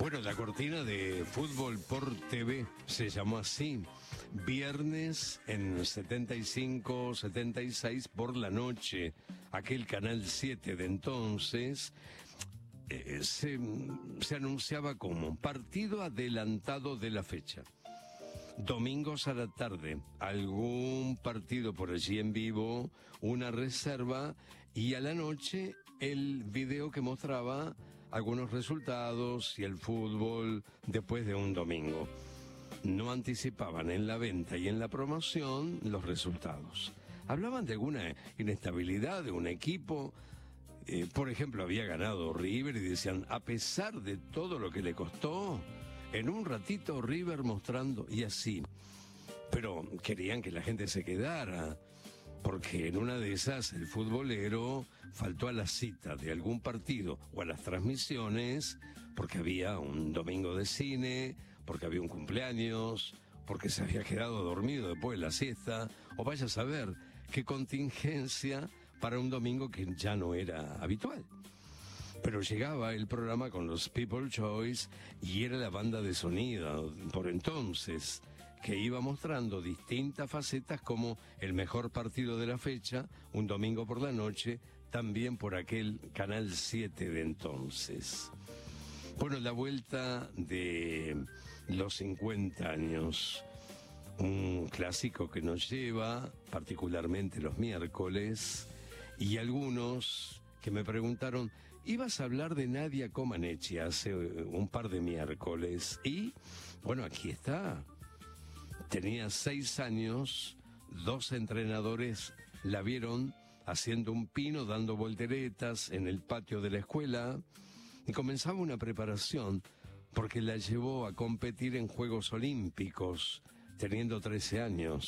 Bueno, la cortina de Fútbol por TV se llamó así. Viernes en 75, 76 por la noche. Aquel Canal 7 de entonces se anunciaba como partido adelantado de la fecha. Domingos a la tarde, algún partido por allí en vivo, una reserva, y a la noche el video que mostraba algunos resultados y el fútbol después de un domingo. No anticipaban en la venta y en la promoción los resultados. Hablaban de alguna inestabilidad de un equipo. Por ejemplo, había ganado River y decían, a pesar de todo lo que le costó, en un ratito River mostrando, y así. Pero querían que la gente se quedara, porque en una de esas el futbolero faltó a la cita de algún partido o a las transmisiones, porque había un domingo de cine, porque había un cumpleaños, porque se había quedado dormido después de la siesta, o vaya a saber qué contingencia para un domingo que ya no era habitual. Pero llegaba el programa con los People's Choice y era la banda de sonido por entonces, que iba mostrando distintas facetas como el mejor partido de la fecha, un domingo por la noche, también por aquel Canal 7 de entonces. Bueno, la vuelta de los 50 años, un clásico que nos lleva, particularmente los miércoles, y algunos que me preguntaron, ibas a hablar de Nadia Comaneci hace un par de miércoles, y bueno, aquí está. Tenía 6 años, 2 entrenadores la vieron haciendo un pino, dando volteretas en el patio de la escuela, y comenzaba una preparación porque la llevó a competir en Juegos Olímpicos, teniendo 13 años.